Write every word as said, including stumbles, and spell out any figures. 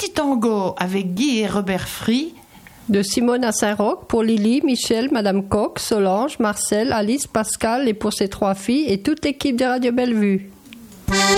Nuit Tango avec Guy et Robert Free. De Simone à Saint-Roch pour Lily, Michel, Madame Coq, Solange, Marcel, Alice, Pascal et pour ses trois filles et toute l'équipe de Radio Bellevue.